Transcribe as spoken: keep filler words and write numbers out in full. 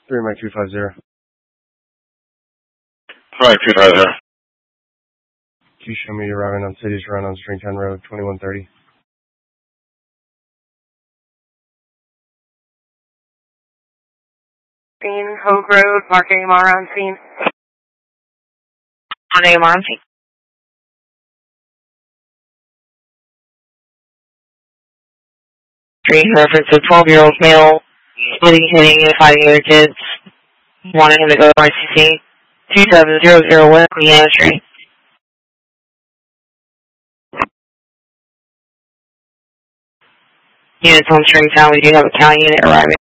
three Mike two five zero. Mike two five zero. Can you show me your routing on Cities Run on Stringtown Road, twenty-one thirty? Scene, Hogue Road, Mark A M R on scene. On A M R on scene. Three reference a twelve-year-old male, splitting, hitting, and fighting other kids. Wanted him to go to R C C. two seven zero zero West Leanna Street. Units on Stringtown, we do have a county unit arriving.